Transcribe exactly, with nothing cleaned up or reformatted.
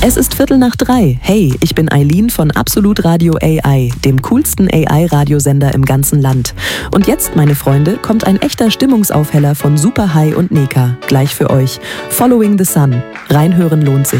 Es ist Viertel nach drei. Hey, ich bin Eileen von Absolut Radio A I, dem coolsten A I-Radiosender im ganzen Land. Und jetzt, meine Freunde, kommt ein echter Stimmungsaufheller von Super High und Neka. Gleich für euch. Following the Sun. Reinhören lohnt sich.